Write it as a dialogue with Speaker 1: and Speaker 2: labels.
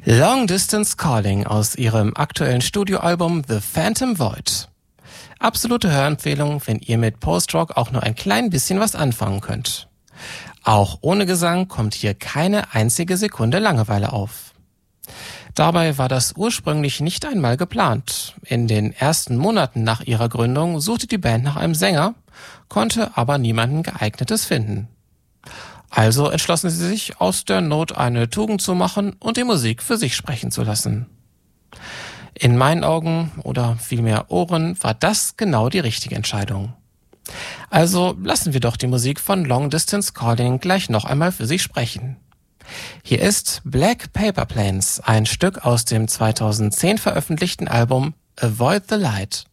Speaker 1: Long Distance Calling aus ihrem aktuellen Studioalbum The Phantom Void. Absolute Hörempfehlung, wenn ihr mit Post-Rock auch nur ein klein bisschen was anfangen könnt. Auch ohne Gesang kommt hier keine einzige Sekunde Langeweile auf. Dabei war das ursprünglich nicht einmal geplant. In den ersten Monaten nach ihrer Gründung suchte die Band nach einem Sänger, konnte aber niemanden geeignetes finden. Also entschlossen sie sich, aus der Not eine Tugend zu machen und die Musik für sich sprechen zu lassen. In meinen Augen, oder vielmehr Ohren, war das genau die richtige Entscheidung. Also lassen wir doch die Musik von Long Distance Calling gleich noch einmal für sich sprechen. Hier ist Black Paper Planes, ein Stück aus dem 2010 veröffentlichten Album Avoid the Light.